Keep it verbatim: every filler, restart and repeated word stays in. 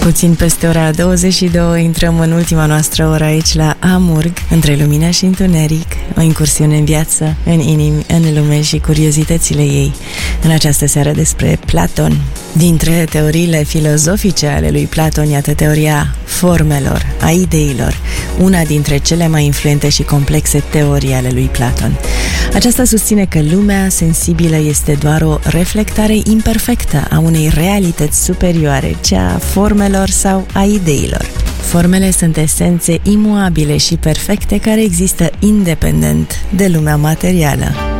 Puțin peste ora douăzeci și două intrăm în ultima noastră oră aici la Amurg, între lumină și întuneric, o incursiune în viață, în inimi, în lume și curiozitățile ei. În această seară despre Platon. Dintre teoriile filozofice ale lui Platon, iată teoria formelor, a ideilor, una dintre cele mai influente și complexe teorii ale lui Platon. Aceasta susține că lumea sensibilă este doar o reflectare imperfectă a unei realități superioare, cea a formelor sau a ideilor. Formele sunt esențe imuabile și perfecte care există independent de lumea materială.